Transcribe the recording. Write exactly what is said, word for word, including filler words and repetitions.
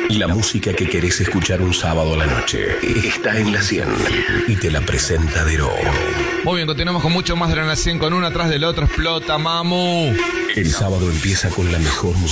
La música que querés escuchar un sábado a la noche está en La cien y te la presenta Deró. Muy bien, continuamos con mucho más de La cien, con uno atrás del otro. Explota, mamu. El sábado empieza con la mejor música.